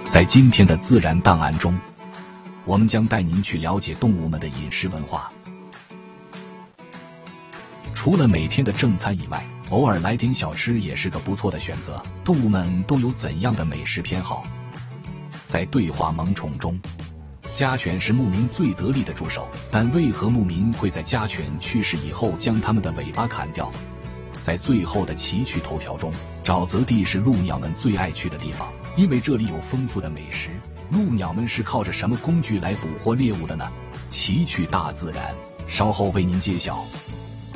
在今天的自然档案中，我们将带您去了解动物们的饮食文化。除了每天的正餐以外，偶尔来点小吃也是个不错的选择。动物们都有怎样的美食偏好？在对话萌宠中，家犬是牧民最得力的助手，但为何牧民会在家犬去世以后将它们的尾巴砍掉？在最后的奇趣头条中，沼泽地是鹭鸟们最爱去的地方，因为这里有丰富的美食。鹭鸟们是靠着什么工具来捕获猎物的呢？奇趣大自然，稍后为您揭晓。